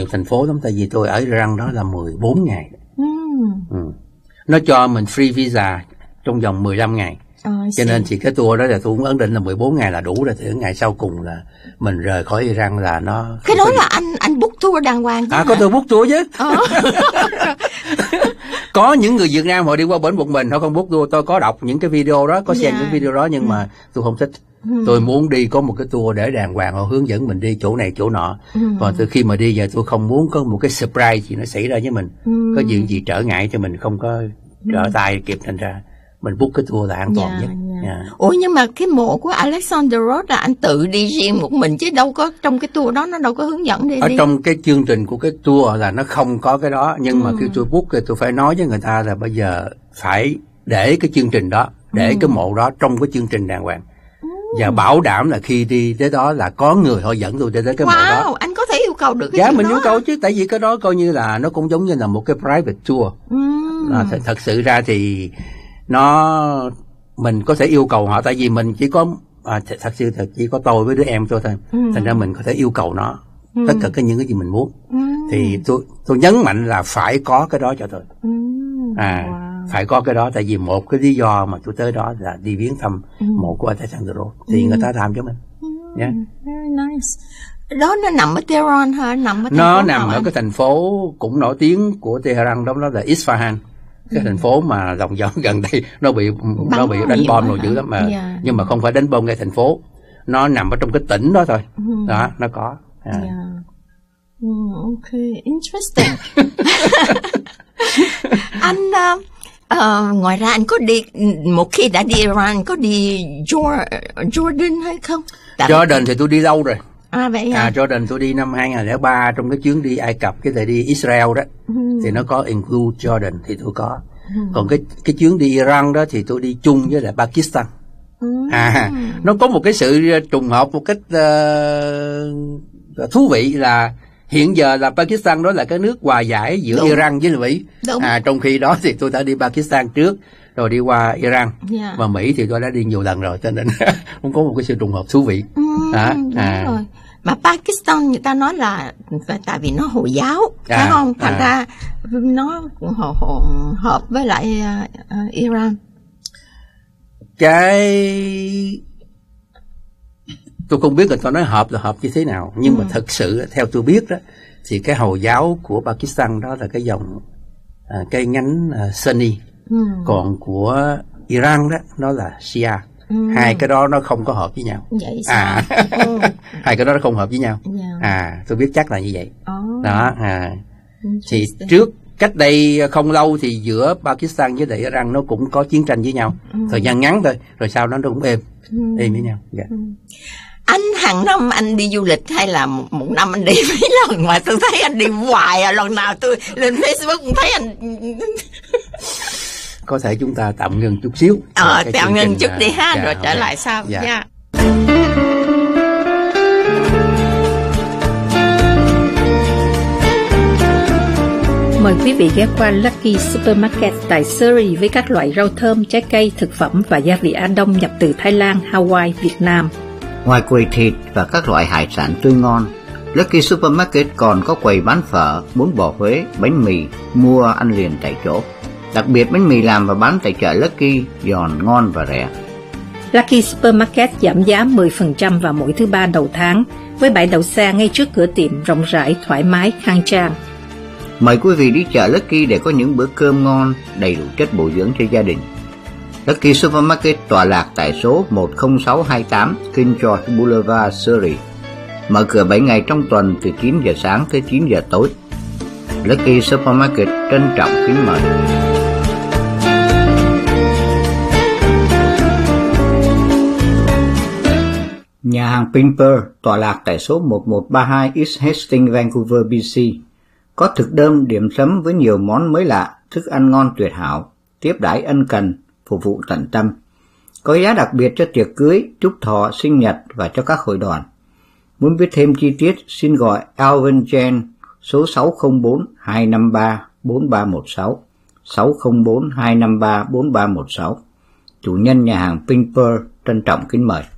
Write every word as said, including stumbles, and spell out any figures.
được thành phố lắm, tại vì tôi ở Iran đó là mười bốn ngày. Ừ. Ừ. Nó cho mình free visa trong vòng mười lăm ngày. Oh, cho nên thì cái tour đó là tôi cũng ấn định là mười bốn ngày là đủ rồi, thì ngày sau cùng là mình rời khỏi Iran là nó. Cái đó là anh anh book tour đàng hoàng chứ? À, hả? có tôi book tour chứ. Oh. Có những người Việt Nam họ đi qua bển một mình, họ không book tour. Tôi có đọc những cái video đó, có xem Yeah. những video đó, nhưng ừ. mà tôi không thích. Ừ. Tôi muốn đi có một cái tour để đàng hoàng, họ hướng dẫn mình đi chỗ này chỗ nọ. Ừ. Còn từ khi mà đi giờ tôi không muốn có một cái surprise gì nó xảy ra với mình. Ừ. Có chuyện gì trở ngại cho mình không có trở ừ. tay kịp, thành ra mình book cái tour là an toàn Yeah, nhất. yeah. Yeah. Ủa nhưng mà cái mộ của Alexander Rose là anh tự đi riêng một mình chứ đâu có trong cái tour đó nó đâu có hướng dẫn đi Ở đi. trong cái chương trình của cái tour là nó không có cái đó, nhưng ừ. mà khi tôi book thì tôi phải nói với người ta là bây giờ phải để cái chương trình đó, để ừ. cái mộ đó trong cái chương trình đàng hoàng. Ừ. Và bảo đảm là khi đi tới đó là có người họ dẫn tôi tới cái wow, mộ đó. Anh có thể yêu cầu được cái dạ, chuyện mình đó yêu cầu hả? chứ, tại vì cái đó coi như là nó cũng giống như là một cái private tour. Ừ. À, th- thật sự ra thì nó mình có thể yêu cầu họ, tại vì mình chỉ có à, th- thật sự thật chỉ có tôi với đứa em tôi thôi. Ừ. Thành ra mình có thể yêu cầu nó ừ. tất cả cái những cái gì mình muốn. Ừ. Thì tôi tôi nhấn mạnh là phải có cái đó cho tôi. Ừ. À, wow. Phải có cái đó, tại vì một cái lý do mà tôi tới đó là đi viếng thăm ừ. mộ của Alexander Rose, thì ừ. người ta làm cho mình. Ừ. Yeah. Very nice. Đó nó nằm ở Tehran hả? Nằm ở thành nó phố nằm nào ở anh? cái thành phố cũng nổi tiếng của Tehran đó, đó là Isfahan. Cái ừ. thành phố mà lòng vòng gần đây nó bị Bắn nó bị đánh bom rồi dữ lắm mà. Yeah. Nhưng mà không phải đánh bom ngay thành phố, nó nằm ở trong cái tỉnh đó thôi. Ừ. Đó, nó có. À. Yeah. Mm, ok, interesting. Anh uh, uh, ngoài ra anh có đi, một khi đã đi Iran có đi Jordan hay không? Tại Jordan thì tôi đi lâu rồi. À vậy hả? À, Jordan tôi đi năm hai không không ba trong cái chuyến đi Ai Cập, cái thời đi Israel đó. Ừ. Thì nó có include Jordan thì tôi có. Ừ. Còn cái cái chuyến đi Iran đó thì tôi đi chung với lại Pakistan. Ừ. À, nó có một cái sự trùng hợp một cách uh, thú vị là hiện giờ là Pakistan đó là cái nước hòa giải giữa Đúng. Iran với Mỹ. Đúng. À, trong khi đó thì tôi đã đi Pakistan trước rồi đi qua Iran. Yeah. Và Mỹ thì tôi đã đi nhiều lần rồi, cho nên cũng có một cái sự trùng hợp thú vị. Ừ, à, đúng à. rồi. Mà Pakistan người ta nói là tại vì nó Hồi giáo, à, phải không? Thành à. ra nó hợp, hợp với lại uh, Iran. Cái tôi không biết người ta nói hợp là hợp như thế nào, nhưng ừ. mà thật sự theo tôi biết đó thì cái Hồi giáo của Pakistan đó là cái dòng à, cái nhánh à, Sunni. Ừ. Còn của Iran đó nó là Shia. Ừ. Hai cái đó nó không có hợp với nhau. Vậy sao? À. Ừ. Hai cái đó nó không hợp với nhau. Yeah. À, tôi biết chắc là như vậy. Oh. Đó. À. Thì trước cách đây không lâu thì giữa Pakistan với lại Iran nó cũng có chiến tranh với nhau. Ừ. Thời gian ngắn thôi, rồi sau đó nó cũng êm, ừ. êm với nhau. Yeah. Ừ. Anh hàng năm anh đi du lịch hay là một, một năm anh đi mấy lần mà tôi thấy anh đi hoài à, lần nào tôi lên Facebook cũng thấy anh. Có thể chúng ta tạm ngừng chút xíu. Ờ, tạm ngừng chút đi ha, dạ, rồi trở okay. lại sau. Dạ. Yeah. Mời quý vị ghé qua Lucky Supermarket tại Surrey với các loại rau thơm, trái cây, thực phẩm và gia vị Á Đông nhập từ Thái Lan, Hawaii, Việt Nam. Ngoài quầy thịt và các loại hải sản tươi ngon, Lucky Supermarket còn có quầy bán phở, bún bò Huế, bánh mì, mua ăn liền tại chỗ. Đặc biệt bánh mì làm và bán tại chợ Lucky giòn, ngon và rẻ. Lucky Supermarket giảm giá mười phần trăm vào mỗi thứ ba đầu tháng, với bãi đậu xe ngay trước cửa tiệm rộng rãi, thoải mái, khang trang. Mời quý vị đi chợ Lucky để có những bữa cơm ngon, đầy đủ chất bổ dưỡng cho gia đình. Lucky Supermarket tọa lạc tại số một không sáu hai tám King George Boulevard, Surrey. Mở cửa bảy ngày trong tuần từ chín giờ sáng tới chín giờ tối. Lucky Supermarket trân trọng kính mời. Nhà hàng Pimper tọa lạc tại số một một ba hai East Hastings, Vancouver, bê xê. Có thực đơn điểm sắm với nhiều món mới lạ, thức ăn ngon tuyệt hảo, tiếp đãi ân cần, phục vụ tận tâm. Có giá đặc biệt cho tiệc cưới, chúc thọ, sinh nhật và cho các hội đoàn. Muốn biết thêm chi tiết, xin gọi Alvin Chen số sáu không bốn hai năm ba bốn ba một sáu, sáu không bốn hai năm ba bốn ba một sáu. Chủ nhân nhà hàng Pimper trân trọng kính mời.